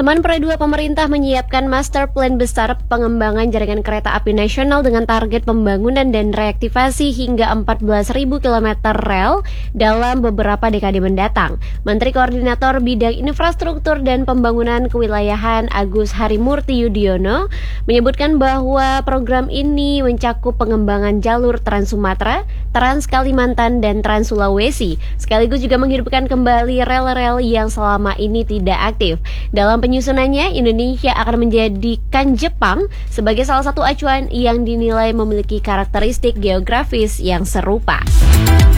Kemenpora 2 pemerintah menyiapkan master plan besar pengembangan jaringan kereta api nasional dengan target pembangunan dan reaktivasi hingga 14.000 km rel dalam beberapa dekade mendatang. Menteri Koordinator Bidang Infrastruktur dan Pembangunan Kewilayahan Agus Harimurti Yudhoyono menyebutkan bahwa program ini mencakup pengembangan jalur Trans Sumatera, Trans Kalimantan, dan Trans Sulawesi, sekaligus juga menghidupkan kembali rel-rel yang selama ini tidak aktif. Dalam penyusunannya, Indonesia akan menjadikan Jepang sebagai salah satu acuan yang dinilai memiliki karakteristik geografis yang serupa.